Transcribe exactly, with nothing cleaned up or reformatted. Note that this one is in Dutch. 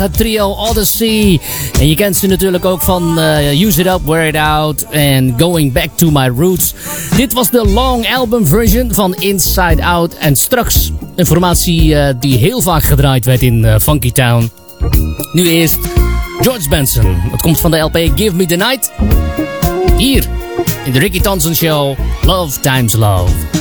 Het trio Odyssey. En je kent ze natuurlijk ook van uh, Use It Up, Wear It Out en Going Back to My Roots. Dit was de long album version van Inside Out. En straks een formatie uh, die heel vaak gedraaid werd in uh, Funky Town. Nu eerst George Benson. Het komt van de L P Give Me The Night. Hier in de Ricky Thompson Show. Love Times Love.